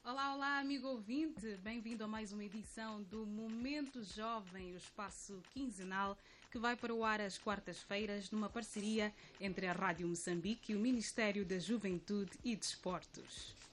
Olá, olá, amigo ouvinte. Bem-vindo a mais uma edição do Momento Jovem, o espaço quinzenal que vai para o ar às quartas-feiras numa parceria entre a Rádio Moçambique e o Ministério da Juventude e Desportos.